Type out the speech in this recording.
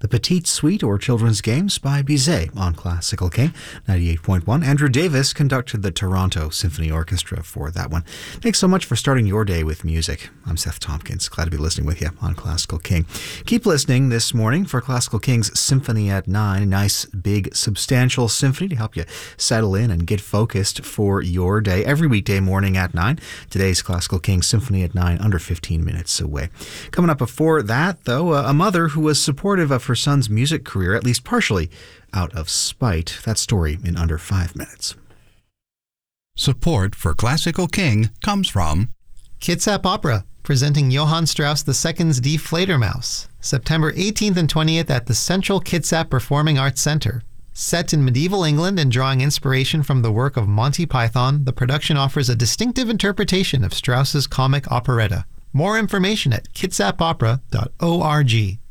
The Petite Suite or Children's Games by Bizet on Classical King 98.1. Andrew Davis conducted the Toronto Symphony Orchestra for that one. Thanks so much for starting your day with music. I'm Seth Tompkins. Glad to be listening with you on Classical King. Keep listening this morning for Classical King's Symphony at 9. A nice, big, substantial symphony to help you settle in and get focused for your day every weekday morning at 9. Today's Classical King Symphony at 9, under 15 minutes away. Coming up before that, though, a mother who was supportive of her son's music career, at least partially out of spite. That story in under 5 minutes. Support for Classical King comes from Kitsap Opera, presenting Johann Strauss II's Die Fledermaus, September 18th and 20th at the Central Kitsap Performing Arts Center. Set in medieval England and drawing inspiration from the work of Monty Python, the production offers a distinctive interpretation of Strauss's comic operetta. More information at kitsapopera.org.